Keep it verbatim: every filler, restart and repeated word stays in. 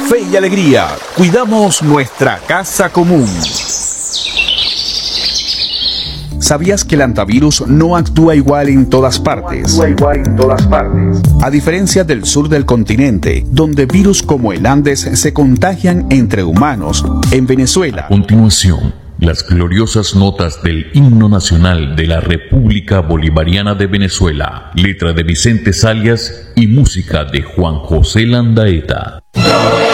Fe y alegría. Cuidamos nuestra casa común. ¿Sabías que el antivirus no actúa igual en todas partes? No actúa igual en todas partes. A diferencia del sur del continente, donde virus como el Andes se contagian entre humanos, en Venezuela. A continuación, las gloriosas notas del himno nacional de la República Bolivariana de Venezuela, letra de Vicente Zalias y música de Juan José Landaeta.